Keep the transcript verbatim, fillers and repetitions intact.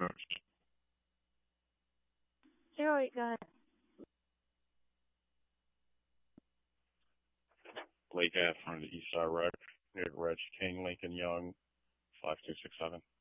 zero eight, go ahead. Lake Ave from the East Side Rec, near Reg King, Lincoln Young, five two six seven.